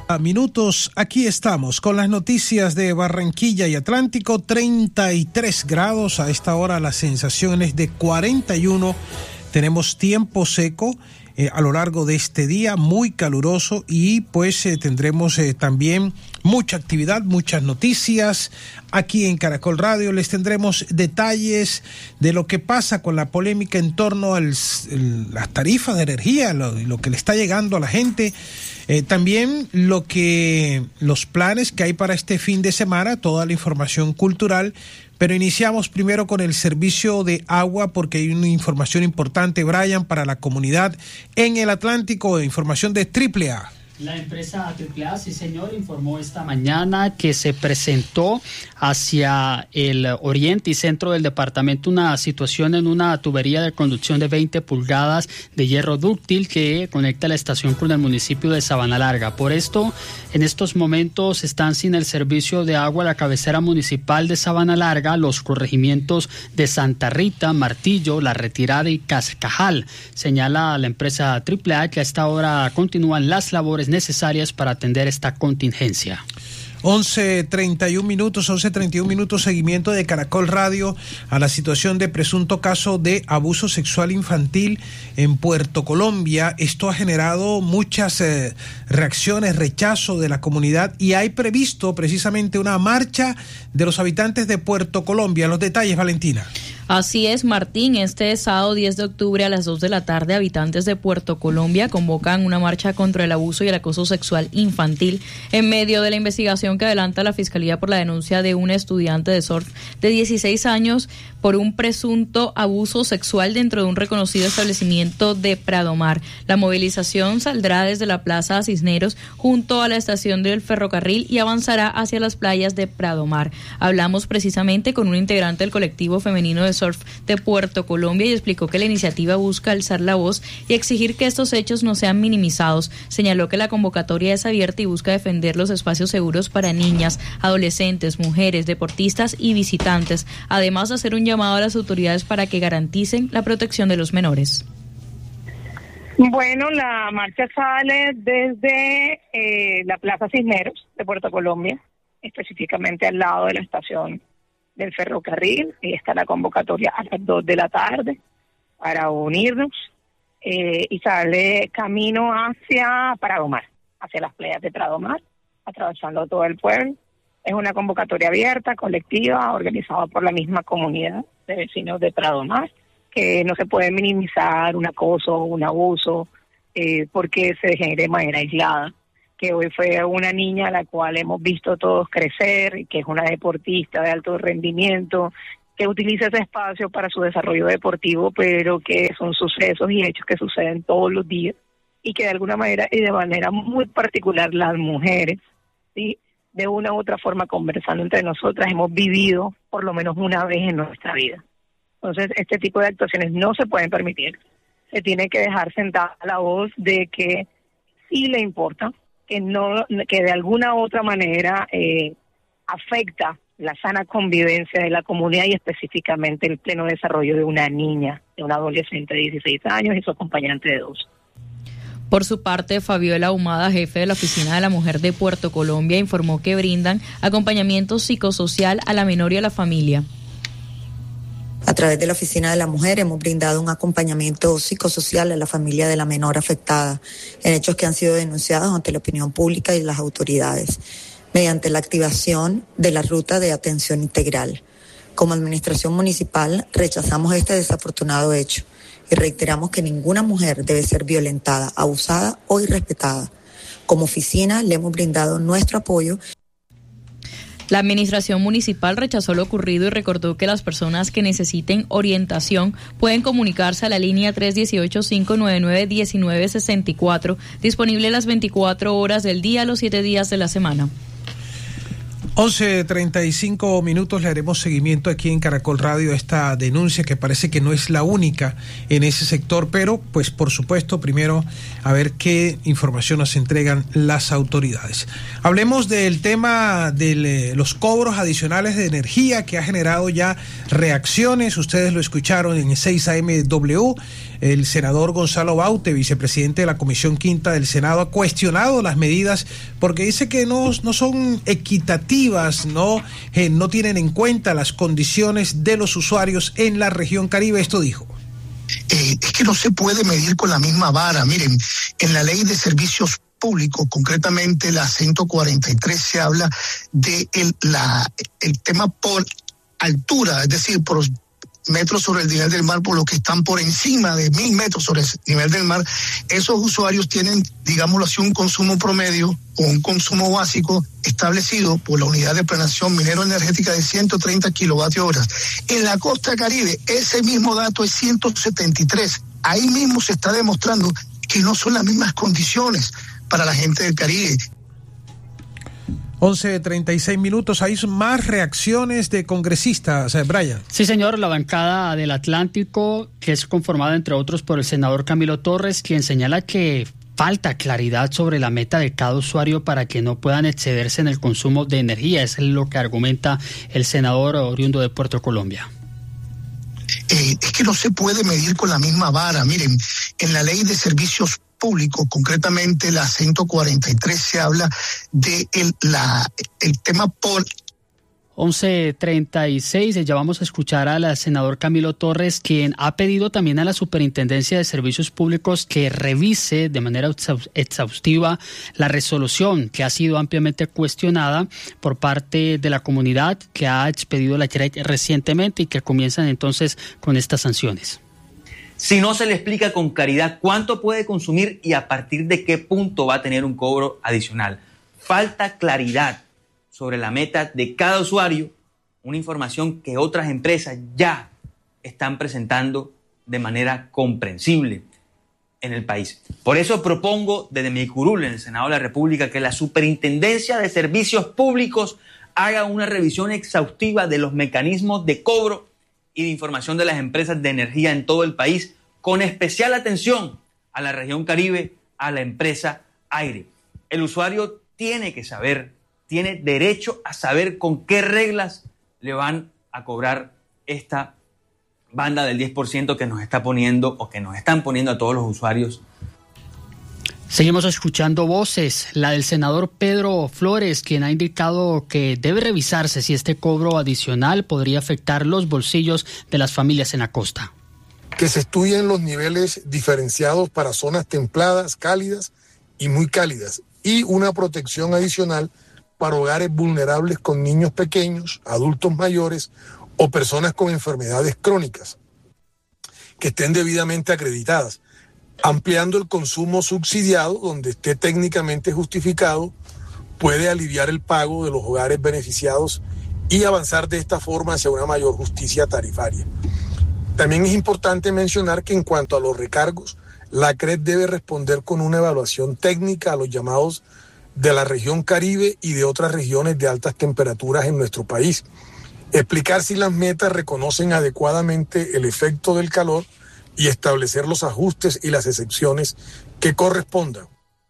Minutos, aquí estamos con las noticias de Barranquilla y Atlántico. 33 grados a esta hora, la sensación es de 41. Tenemos tiempo seco a lo largo de este día, muy caluroso, y pues tendremos también mucha actividad, muchas noticias. Aquí en Caracol Radio les tendremos detalles de lo que pasa con la polémica en torno a las tarifas de energía, lo que le está llegando a la gente. También los planes que hay para este fin de semana, toda la información cultural. Pero iniciamos primero con el servicio de agua porque hay una información importante, Brian, para la comunidad en el Atlántico, información de AAA. La empresa AAA, sí señor, informó esta mañana que se presentó hacia el oriente y centro del departamento una situación en una tubería de conducción de 20 pulgadas de hierro dúctil que conecta la estación con el municipio de Sabana Larga. Por esto, en estos momentos están sin el servicio de agua la cabecera municipal de Sabana Larga, los corregimientos de Santa Rita, Martillo, La Retirada y Cascajal. Señala la empresa AAA que a esta hora continúan las labores necesarias para atender esta contingencia. 11:31 minutos, seguimiento de Caracol Radio a la situación de presunto caso de abuso sexual infantil en Puerto Colombia. Esto ha generado muchas reacciones, rechazo de la comunidad, y hay previsto precisamente una marcha de los habitantes de Puerto Colombia. Los detalles, Valentina. Así es, Martín. Este sábado 10 de octubre a las 2 de la tarde, habitantes de Puerto Colombia convocan una marcha contra el abuso y el acoso sexual infantil en medio de la investigación que adelanta la Fiscalía por la denuncia de una estudiante de surf de 16 años por un presunto abuso sexual dentro de un reconocido establecimiento de Pradomar. La movilización saldrá desde la Plaza Cisneros junto a la estación del ferrocarril y avanzará hacia las playas de Pradomar. Hablamos precisamente con un integrante del colectivo femenino de surf de Puerto Colombia y explicó que la iniciativa busca alzar la voz y exigir que estos hechos no sean minimizados. Señaló que la convocatoria es abierta y busca defender los espacios seguros para niñas, adolescentes, mujeres, deportistas y visitantes, además de hacer un llamado a las autoridades para que garanticen la protección de los menores. Bueno, la marcha sale desde la Plaza Cisneros de Puerto Colombia, específicamente al lado de la estación del ferrocarril, y está la convocatoria a las 2 de la tarde para unirnos, y sale camino hacia Pradomar, hacia las playas de Pradomar, atravesando todo el pueblo. Es una convocatoria abierta, colectiva, organizada por la misma comunidad de vecinos de Pradomar, que no se puede minimizar un acoso, un abuso, porque se genere de manera aislada. Que hoy fue una niña a la cual hemos visto todos crecer, que es una deportista de alto rendimiento, que utiliza ese espacio para su desarrollo deportivo, pero que son sucesos y hechos que suceden todos los días, y que de alguna manera y de manera muy particular las mujeres, ¿sí?, de una u otra forma, conversando entre nosotras, hemos vivido por lo menos una vez en nuestra vida. Entonces, este tipo de actuaciones no se pueden permitir. Se tiene que dejar sentada la voz de que sí le importa, que de alguna u otra manera afecta la sana convivencia de la comunidad y específicamente el pleno desarrollo de una niña, de una adolescente de 16 años y su acompañante de 12. Por su parte, Fabiola Ahumada, jefe de la Oficina de la Mujer de Puerto Colombia, informó que brindan acompañamiento psicosocial a la menor y a la familia. A través de la Oficina de la Mujer hemos brindado un acompañamiento psicosocial a la familia de la menor afectada en hechos que han sido denunciados ante la opinión pública y las autoridades, mediante la activación de la ruta de atención integral. Como administración municipal rechazamos este desafortunado hecho y reiteramos que ninguna mujer debe ser violentada, abusada o irrespetada. Como oficina le hemos brindado nuestro apoyo. La administración municipal rechazó lo ocurrido y recordó que las personas que necesiten orientación pueden comunicarse a la línea 318-599-1964, disponible las 24 horas del día, los 7 días de la semana. 11:35, le haremos seguimiento aquí en Caracol Radio a esta denuncia que parece que no es la única en ese sector, pero pues por supuesto primero a ver qué información nos entregan las autoridades. Hablemos del tema de los cobros adicionales de energía que ha generado ya reacciones. Ustedes lo escucharon en 6am. El senador Gonzalo Baute, vicepresidente de la Comisión Quinta del Senado, ha cuestionado las medidas porque dice que no son equitativas, no tienen en cuenta las condiciones de los usuarios en la región Caribe. Esto dijo. Es que no se puede medir con la misma vara. Miren, en la ley de servicios públicos, concretamente la 143, se habla de el tema por altura, es decir, por metros sobre el nivel del mar, por lo que están por encima de 1.000 metros sobre el nivel del mar. Esos usuarios tienen, digámoslo así, un consumo promedio o un consumo básico establecido por la Unidad de Planeación Minero-Energética de 130 kilovatios hora. En la costa Caribe, ese mismo dato es 173. Ahí mismo se está demostrando que no son las mismas condiciones para la gente del Caribe. 11:36. Hay más reacciones de congresistas, Brian. Sí, señor. La bancada del Atlántico, que es conformada entre otros por el senador Camilo Torres, quien señala que falta claridad sobre la meta de cada usuario para que no puedan excederse en el consumo de energía. Es lo que argumenta el senador oriundo de Puerto Colombia. Es que no se puede medir con la misma vara. Miren, en la ley de servicios público, concretamente la 143, se habla de el tema por 11:36, ya vamos a escuchar al senador Camilo Torres, quien ha pedido también a la Superintendencia de Servicios Públicos que revise de manera exhaustiva la resolución que ha sido ampliamente cuestionada por parte de la comunidad que ha expedido la JREC recientemente y que comienzan entonces con estas sanciones. Si no se le explica con claridad cuánto puede consumir y a partir de qué punto va a tener un cobro adicional. Falta claridad sobre la meta de cada usuario, una información que otras empresas ya están presentando de manera comprensible en el país. Por eso propongo desde mi curul en el Senado de la República que la Superintendencia de Servicios Públicos haga una revisión exhaustiva de los mecanismos de cobro y de información de las empresas de energía en todo el país, con especial atención a la región Caribe, a la empresa Aire. El usuario tiene que saber, tiene derecho a saber con qué reglas le van a cobrar esta banda del 10% que nos está poniendo o que nos están poniendo a todos los usuarios. Seguimos escuchando voces, la del senador Pedro Flores, quien ha indicado que debe revisarse si este cobro adicional podría afectar los bolsillos de las familias en la costa. Que se estudien los niveles diferenciados para zonas templadas, cálidas y muy cálidas, y una protección adicional para hogares vulnerables con niños pequeños, adultos mayores o personas con enfermedades crónicas que estén debidamente acreditadas, ampliando el consumo subsidiado donde esté técnicamente justificado, puede aliviar el pago de los hogares beneficiados y avanzar de esta forma hacia una mayor justicia tarifaria. También es importante mencionar que en cuanto a los recargos, la CREC debe responder con una evaluación técnica a los llamados de la región Caribe y de otras regiones de altas temperaturas en nuestro país. Explicar si las metas reconocen adecuadamente el efecto del calor y establecer los ajustes y las excepciones que correspondan.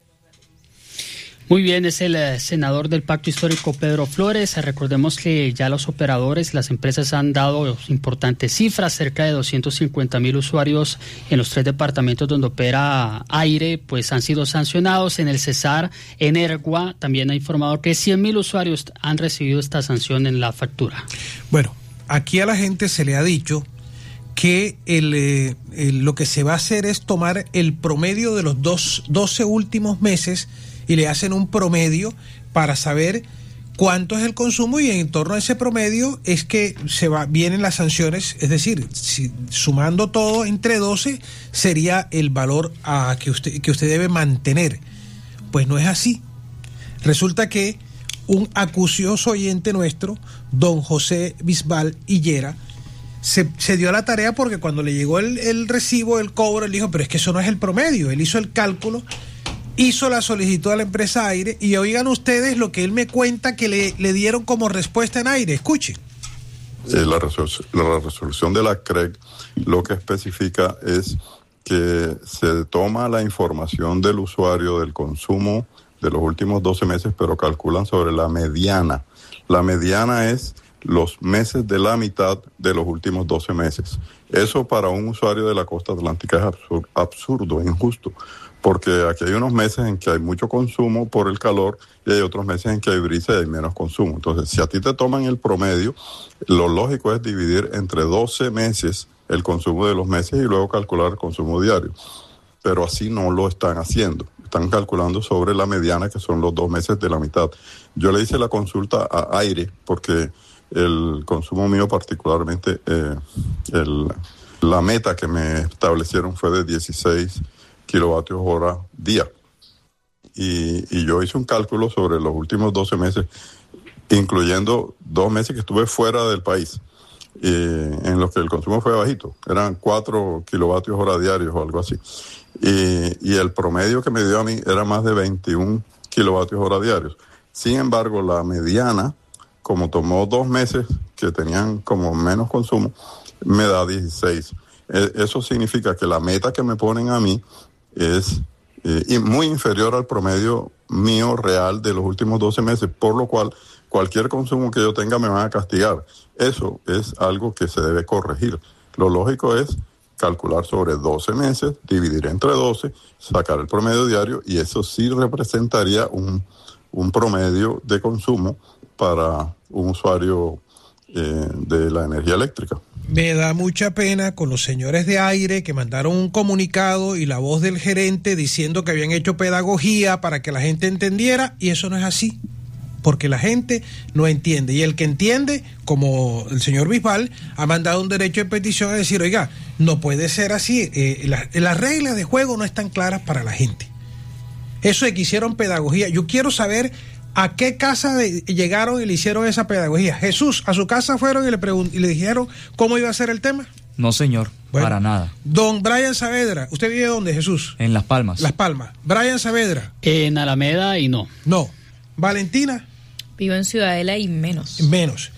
Muy bien, es el senador del Pacto Histórico Pedro Flores. Recordemos que ya los operadores, las empresas han dado importantes cifras, cerca de 250,000 usuarios en los 3 departamentos donde opera Aire, pues han sido sancionados. En el Cesar, Energua también ha informado que 100,000 usuarios han recibido esta sanción en la factura. Bueno, aquí a la gente se le ha dicho que lo que se va a hacer es tomar el promedio de los 12 últimos meses y le hacen un promedio para saber cuánto es el consumo, y en torno a ese promedio es que vienen las sanciones. Es decir, si sumando todo entre 12 sería el valor que usted debe mantener. Pues no es así. Resulta que un acucioso oyente nuestro, don José Bisbal Hillera, se dio a la tarea porque cuando le llegó el recibo, el cobro, él dijo, pero es que eso no es el promedio. Él hizo el cálculo hizo la solicitud a la empresa Aire y oigan ustedes lo que él me cuenta que le dieron como respuesta en Aire. Escuchen. La resolución de la CREG lo que especifica es que se toma la información del usuario del consumo de los últimos 12 meses, pero calculan sobre la mediana. La mediana es los meses de la mitad de los últimos 12 meses. Eso para un usuario de la costa atlántica es absurdo, injusto, porque aquí hay unos meses en que hay mucho consumo por el calor y hay otros meses en que hay brisa y hay menos consumo. Entonces, si a ti te toman el promedio, lo lógico es dividir entre 12 meses el consumo de los meses y luego calcular el consumo diario. Pero así no lo están haciendo. Están calculando sobre la mediana, que son los 2 meses de la mitad. Yo le hice la consulta a Aire porque el consumo mío particularmente, la meta que me establecieron fue de 16 kilovatios hora día. Y yo hice un cálculo sobre los últimos 12 meses, incluyendo 2 meses que estuve fuera del país, en los que el consumo fue bajito. Eran 4 kilovatios hora diarios o algo así. Y el promedio que me dio a mí era más de 21 kilovatios hora diarios. Sin embargo, la mediana, como tomó 2 meses que tenían como menos consumo, me da 16. Eso significa que la meta que me ponen a mí es muy inferior al promedio mío real de los últimos 12 meses, por lo cual cualquier consumo que yo tenga me van a castigar. Eso es algo que se debe corregir. Lo lógico es calcular sobre 12 meses, dividir entre 12, sacar el promedio diario, y eso sí representaría un promedio de consumo para un usuario de la energía eléctrica. Me da mucha pena con los señores de Aire que mandaron un comunicado y la voz del gerente diciendo que habían hecho pedagogía para que la gente entendiera, y eso no es así, porque la gente no entiende, y el que entiende, como el señor Bisbal, ha mandado un derecho de petición a decir, oiga, no puede ser así, las reglas de juego no están claras para la gente. Eso de que hicieron pedagogía, yo quiero saber a qué casa llegaron y le hicieron esa pedagogía. Jesús, ¿a su casa fueron y le dijeron cómo iba a ser el tema? No, señor, bueno, para nada. Don Brian Saavedra, ¿usted vive dónde, Jesús? En Las Palmas. Las Palmas. Brian Saavedra. En Alameda y no. No. Valentina. Vivo en Ciudadela y menos. Menos.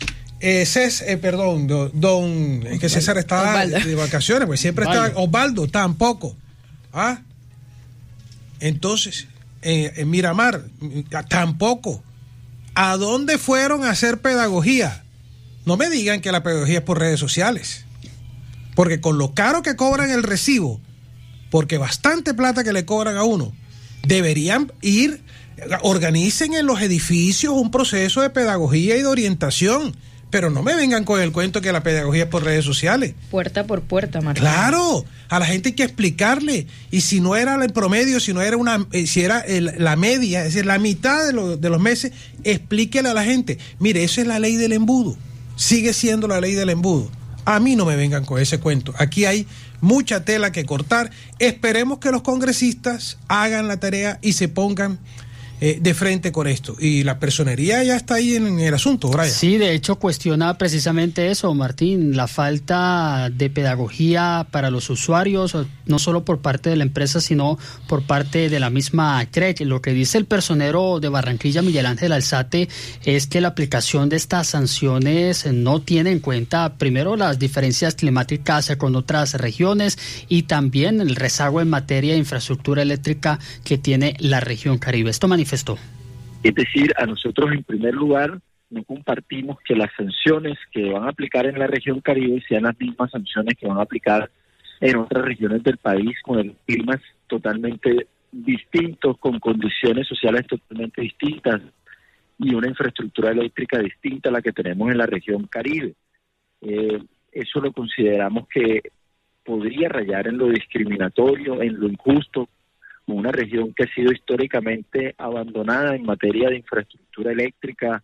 Don que César está de vacaciones, pues siempre está. Osvaldo, tampoco. ¿Ah? Entonces, en Miramar, tampoco. ¿A dónde fueron a hacer pedagogía? No me digan que la pedagogía es por redes sociales, porque con lo caro que cobran el recibo, porque bastante plata que le cobran a uno, deberían ir, organicen en los edificios un proceso de pedagogía y de orientación, pero no me vengan con el cuento que la pedagogía es por redes sociales. Puerta por puerta, Martín. Claro, a la gente hay que explicarle, y si no era el promedio, si no era si era la media, es decir, la mitad de los meses, explíquele a la gente, mire, esa es la ley del embudo, sigue siendo la ley del embudo. A mí no me vengan con ese cuento, aquí hay mucha tela que cortar. Esperemos que los congresistas hagan la tarea y se pongan de frente con esto, y la personería ya está ahí en el asunto, Brian. Sí, de hecho cuestiona precisamente eso, Martín, la falta de pedagogía para los usuarios, no solo por parte de la empresa, sino por parte de la misma CREG. Lo que dice el personero de Barranquilla, Miguel Ángel Alzate, es que la aplicación de estas sanciones no tiene en cuenta, primero, las diferencias climáticas con otras regiones, y también el rezago en materia de infraestructura eléctrica que tiene la región Caribe. Esto manifestó. Es decir, a nosotros en primer lugar no compartimos que las sanciones que van a aplicar en la región Caribe sean las mismas sanciones que van a aplicar en otras regiones del país, con climas totalmente distintos, con condiciones sociales totalmente distintas y una infraestructura eléctrica distinta a la que tenemos en la región Caribe. Eso lo consideramos que podría rayar en lo discriminatorio, en lo injusto, una región que ha sido históricamente abandonada en materia de infraestructura eléctrica.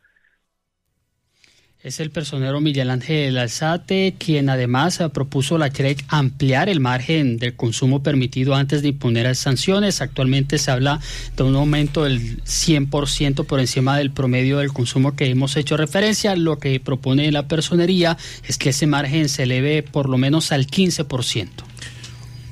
Es el personero Miguel Ángel Alzate, quien además propuso a la CREG ampliar el margen del consumo permitido antes de imponer sanciones. Actualmente se habla de un aumento del 100% por encima del promedio del consumo que hemos hecho referencia. Lo que propone la personería es que ese margen se eleve por lo menos al 15%.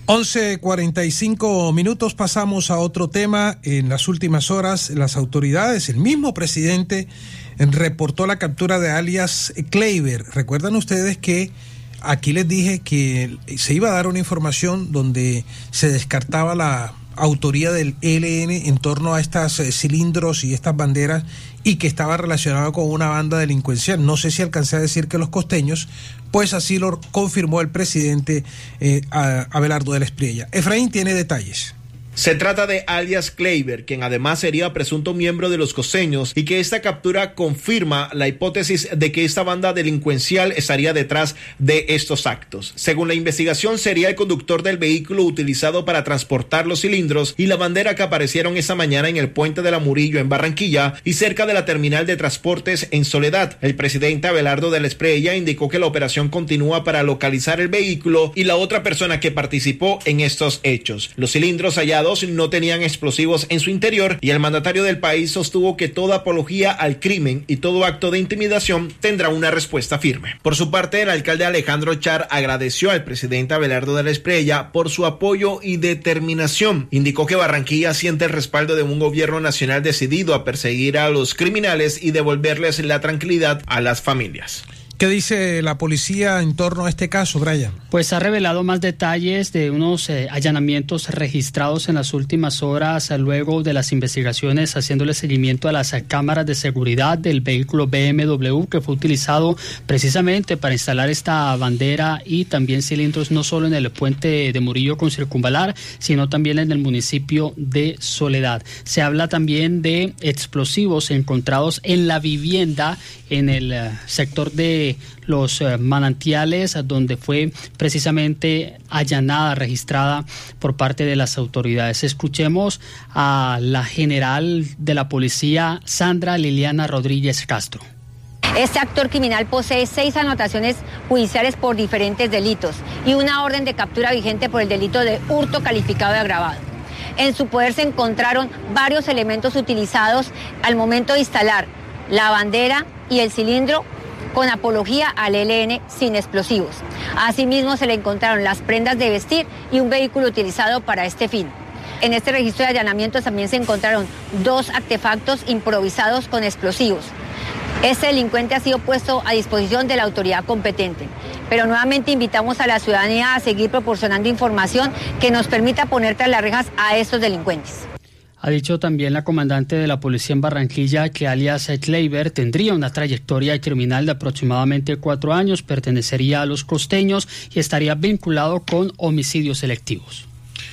11:45 pasamos a otro tema. En las últimas horas, las autoridades, el mismo presidente reportó la captura de alias Kleiber. Recuerdan ustedes que aquí les dije que se iba a dar una información donde se descartaba la autoría del ELN en torno a estos cilindros y estas banderas y que estaba relacionado con una banda delincuencial. No sé si alcancé a decir que los costeños, pues así lo confirmó el presidente Abelardo de la Espriella. Efraín tiene detalles. Se trata de alias Kleiber, quien además sería presunto miembro de los costeños, y que esta captura confirma la hipótesis de que esta banda delincuencial estaría detrás de estos actos. Según la investigación, sería el conductor del vehículo utilizado para transportar los cilindros y la bandera que aparecieron esta mañana en el puente de la Murillo en Barranquilla y cerca de la terminal de transportes en Soledad. El presidente Abelardo de la Espriella indicó que la operación continúa para localizar el vehículo y la otra persona que participó en estos hechos. Los cilindros hallados no tenían explosivos en su interior y el mandatario del país sostuvo que toda apología al crimen y todo acto de intimidación tendrá una respuesta firme. Por su parte, el alcalde Alejandro Char agradeció al presidente Abelardo de la Espriella por su apoyo y determinación. Indicó que Barranquilla siente el respaldo de un gobierno nacional decidido a perseguir a los criminales y devolverles la tranquilidad a las familias. ¿Qué dice la policía en torno a este caso, Brian? Pues ha revelado más detalles de unos allanamientos registrados en las últimas horas luego de las investigaciones haciéndole seguimiento a las cámaras de seguridad del vehículo BMW que fue utilizado precisamente para instalar esta bandera y también cilindros no solo en el puente de Murillo con circunvalar, sino también en el municipio de Soledad. Se habla también de explosivos encontrados en la vivienda en el sector de los manantiales, donde fue precisamente allanada, registrada por parte de las autoridades. Escuchemos a la general de la policía, Sandra Liliana Rodríguez Castro. Este actor criminal posee 6 anotaciones judiciales por diferentes delitos y una orden de captura vigente por el delito de hurto calificado de agravado. En su poder se encontraron varios elementos utilizados al momento de instalar la bandera y el cilindro con apología al ELN sin explosivos. Asimismo, se le encontraron las prendas de vestir y un vehículo utilizado para este fin. En este registro de allanamientos también se encontraron 2 artefactos improvisados con explosivos. Este delincuente ha sido puesto a disposición de la autoridad competente. Pero nuevamente invitamos a la ciudadanía a seguir proporcionando información que nos permita poner tras las rejas a estos delincuentes. Ha dicho también la comandante de la policía en Barranquilla que alias Kleiber tendría una trayectoria criminal de aproximadamente 4 años, pertenecería a los costeños y estaría vinculado con homicidios selectivos.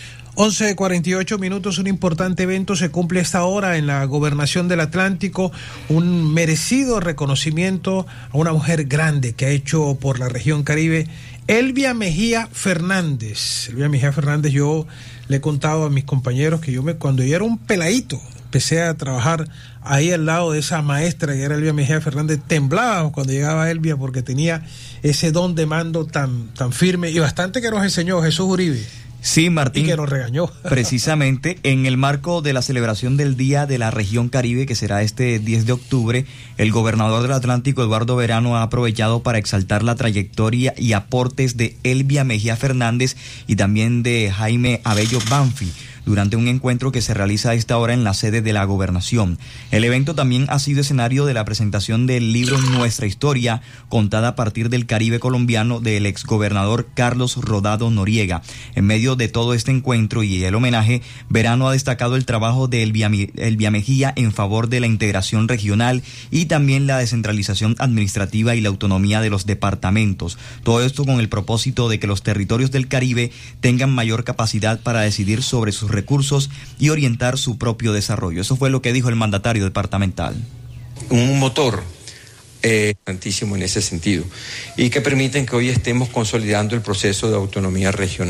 11:48, un importante evento se cumple a esta hora en la Gobernación del Atlántico, un merecido reconocimiento a una mujer grande que ha hecho por la región Caribe, Elvia Mejía Fernández. Elvia Mejía Fernández, yo le he contado a mis compañeros que cuando yo era un peladito, empecé a trabajar ahí al lado de esa maestra que era Elvia Mejía Fernández, temblábamos cuando llegaba Elvia porque tenía ese don de mando tan firme y bastante que nos enseñó Jesús Uribe. Sí, Martín. Y que nos regañó. Precisamente en el marco de la celebración del Día de la Región Caribe, que será este 10 de octubre, el gobernador del Atlántico, Eduardo Verano, ha aprovechado para exaltar la trayectoria y aportes de Elvia Mejía Fernández y también de Jaime Abello Banfi, durante un encuentro que se realiza a esta hora en la sede de la gobernación. El evento también ha sido escenario de la presentación del libro Nuestra Historia, contada a partir del Caribe colombiano del exgobernador Carlos Rodado Noriega. En medio de todo este encuentro y el homenaje, Verano ha destacado el trabajo de Elvia Mejía en favor de la integración regional y también la descentralización administrativa y la autonomía de los departamentos. Todo esto con el propósito de que los territorios del Caribe tengan mayor capacidad para decidir sobre sus recursos y orientar su propio desarrollo. Eso fue lo que dijo el mandatario departamental. Un motor importantísimo en ese sentido y que permiten que hoy estemos consolidando el proceso de autonomía regional.